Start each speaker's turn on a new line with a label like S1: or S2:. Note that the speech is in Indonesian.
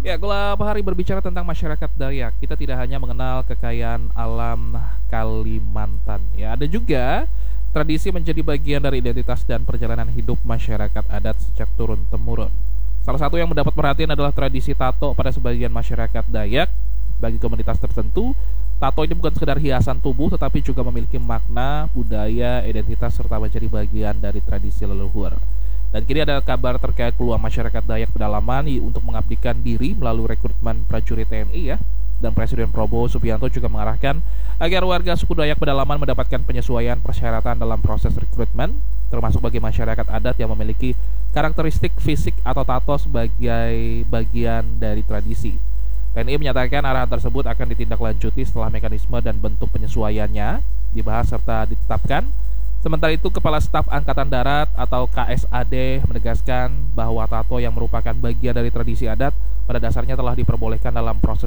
S1: Ya, kalau hari berbicara tentang masyarakat Dayak, kita tidak hanya mengenal kekayaan alam Kalimantan. Ya, ada juga tradisi menjadi bagian dari identitas dan perjalanan hidup masyarakat adat sejak turun-temurun. Salah satu yang mendapat perhatian adalah tradisi tato pada sebagian masyarakat Dayak. Bagi komunitas tertentu, tato ini bukan sekedar hiasan tubuh tetapi juga memiliki makna, budaya, identitas serta menjadi bagian dari tradisi leluhur. Dan kini ada kabar terkait peluang masyarakat Dayak pedalaman untuk mengabdikan diri melalui rekrutmen prajurit TNI ya. Dan Presiden Prabowo Subianto juga mengarahkan agar warga suku Dayak pedalaman mendapatkan penyesuaian persyaratan dalam proses rekrutmen, termasuk bagi masyarakat adat yang memiliki karakteristik fisik atau tato sebagai bagian dari tradisi. TNI menyatakan arahan tersebut akan ditindaklanjuti setelah mekanisme dan bentuk penyesuaiannya dibahas serta ditetapkan. Sementara itu, Kepala Staf Angkatan Darat atau KSAD menegaskan bahwa tato yang merupakan bagian dari tradisi adat pada dasarnya telah diperbolehkan dalam proses